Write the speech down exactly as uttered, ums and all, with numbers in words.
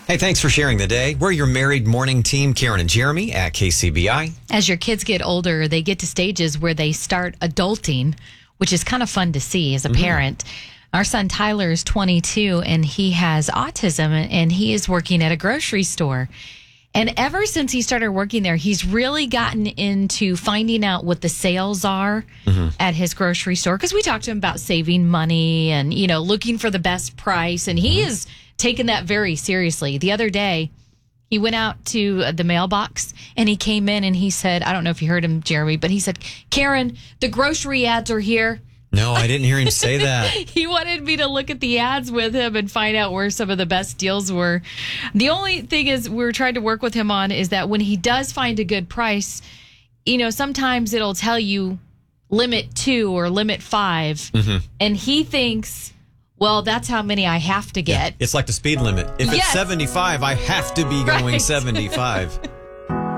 Hey, thanks for sharing the day. We're your married morning team, Karen and Jeremy at K C B I. As your kids get older, they get to stages where they start adulting, which is kind of fun to see as a mm-hmm. parent. Our son Tyler is twenty-two and he has autism and he is working at a grocery store. And ever since he started working there, he's really gotten into finding out what the sales are mm-hmm. at his grocery store. Because we talked to him about saving money and, you know, looking for the best price. And he mm-hmm. is taking that very seriously. The other day, he went out to the mailbox and he came in and he said, I don't know if you heard him, Jeremy, but he said, Karen, the grocery ads are here. No, I didn't hear him say that. He wanted me to look at the ads with him and find out where some of the best deals were. The only thing is we're trying to work with him on is that when he does find a good price, you know, sometimes it'll tell you limit two or limit five. Mm-hmm. And he thinks, well, that's how many I have to get. Yeah, it's like the speed limit. If yes. it's seventy-five, I have to be going right. seventy-five.